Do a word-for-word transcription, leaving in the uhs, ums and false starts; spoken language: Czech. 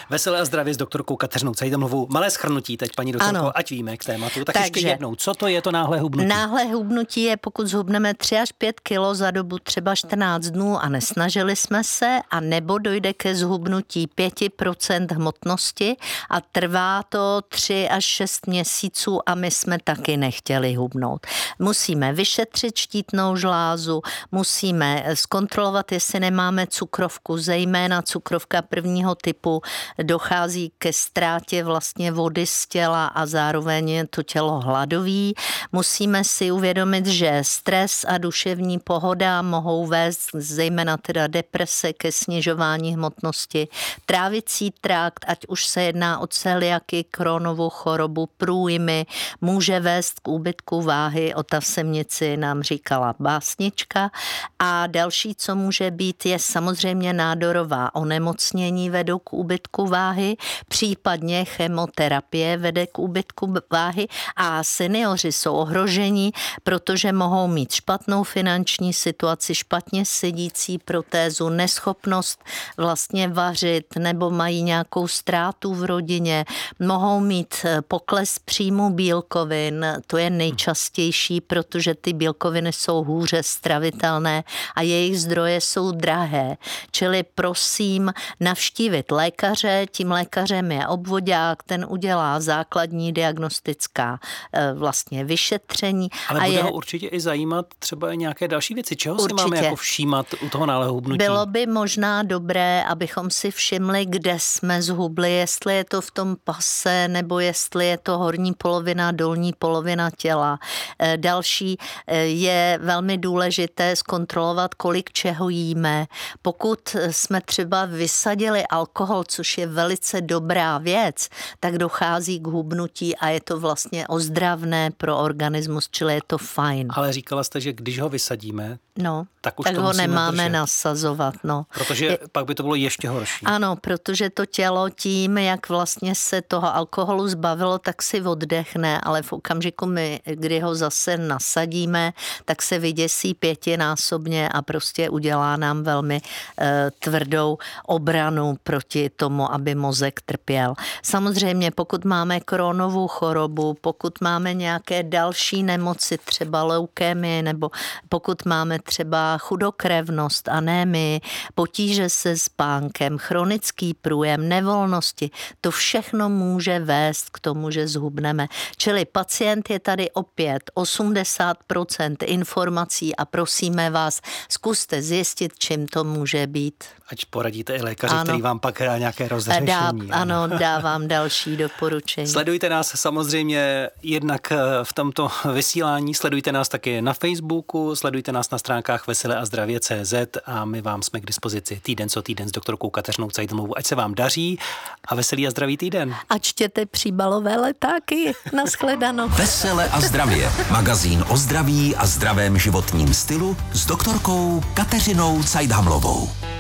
Veselé a zdravě s doktorkou Kateřinou Cajdamlovou. Malé shrnutí teď, paní doktorko, ať víme k tématu. Tak Takže, ještě jednou, co to je to náhlé hubnutí? Náhlé hubnutí je, pokud zhubneme tři až pět kilo za dobu třeba čtrnáct dnů a nesnažili jsme se, a nebo dojde ke zhubnutí pět procent hmotnosti a trvá to tři až šest měsíců a my jsme taky nechtěli hubnout. Musíme vyšetřit štítnou žlázu, musíme zkontrolovat, jestli nemáme cukrovku, zejména cukrovka prvního typu, dochází ke ztrátě vlastně vody z těla a zároveň je to tělo hladový. Musíme si uvědomit, že stres a duševní pohoda mohou vést zejména teda deprese ke snižování hmotnosti. Trávicí trakt, ať už se jedná o celiaky, Crohnovu chorobu, průjmy, může vést k úbytku váhy. O tavsemnici nám říkala básnička. A další, co může být, je samozřejmě nádorová onemocnění vedou k úbytku váhy, případně chemoterapie vede k úbytku váhy a seniori jsou ohroženi, protože mohou mít špatnou finanční situaci, špatně sedící protézu, neschopnost vlastně vařit nebo mají nějakou ztrátu v rodině, mohou mít pokles příjmu bílkovin, to je nejčastější, protože ty bílkoviny jsou hůře stravitelné a jejich zdroje jsou drahé. Čili prosím navštívit lékaře, tím lékařem je obvodák, ten udělá základní diagnostická vlastně vyšetření. Ale a bude je... ho určitě i zajímat třeba nějaké další věci. Čeho určitě. si máme jako všímat u toho náhlého hubnutí? Bylo by možná dobré, abychom si všimli, kde jsme zhubli, jestli je to v tom pase, nebo jestli je to horní polovina, dolní polovina těla. Další je velmi důležité zkontrolovat, kolik čeho jíme. Pokud jsme třeba vysadili alkohol, což je velice dobrá věc, tak dochází k hubnutí a je to vlastně ozdravné pro organismus, čili je to fajn. Ale říkala jste, že když ho vysadíme, no, tak už tak to ho nemáme držet. nasazovat. No. Protože je, pak by to bylo ještě horší. Ano, protože to tělo tím, jak vlastně se toho alkoholu zbavilo, tak si oddechne, ale v okamžiku, my, kdy ho zase nasadíme, tak se vyděsí pětinásobně a prostě udělá nám velmi e, tvrdou obranu proti tomu, aby mozek trpěl. Samozřejmě, pokud máme Crohnovu chorobu, pokud máme nějaké další nemoci, třeba leukémie, nebo pokud máme třeba chudokrevnost, anémii, potíže se spánkem, chronický průjem, nevolnosti, to všechno může vést k tomu, že zhubneme. Čili pacient je tady opět osmdesát procent informací a prosíme vás, zkuste zjistit, čím to může být. Ať poradíte i lékaři, ano. který vám pak dá nějaké rozřešení. Dá, ano, dávám další doporučení. Sledujte nás samozřejmě jednak v tomto vysílání, sledujte nás taky na Facebooku, sledujte nás na stránkách veselé a zdravě tečka cé zet a my vám jsme k dispozici týden co týden s doktorkou Kateřinou Cajdamlovou. Ať se vám daří a veselý a zdravý týden. A čtěte příbalové letáky. Naschledanou. Vesele a zdravě. Magazín o zdraví a zdravém životním stylu s doktorkou Kateřinou Cajdamlovou.